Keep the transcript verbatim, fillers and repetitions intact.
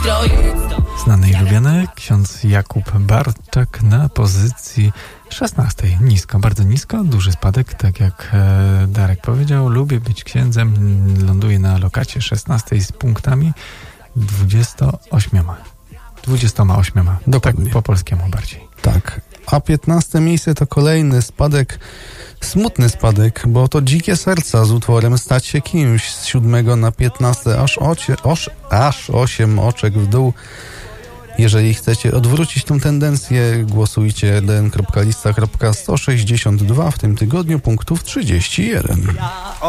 Znany i lubiany ksiądz Jakub Barczak na pozycji szesnastej. Nisko, bardzo nisko, duży spadek, tak jak e, Darek powiedział. Lubię być księdzem, ląduje na lokacie szesnastej z punktami dwudziestoośmioma. dwudziestoma ośmioma. Dokładnie. Tak po polskiemu bardziej. Tak. A piętnaste miejsce to kolejny spadek, smutny spadek, bo to Dzikie Serca z utworem Stać się kimś z siódmego na piętnaste, aż, ocie, oż, aż osiem oczek w dół. Jeżeli chcecie odwrócić tę tendencję, głosujcie d n kropka lista kropka sto sześćdziesiąt dwa w tym tygodniu punktów trzydzieści jeden.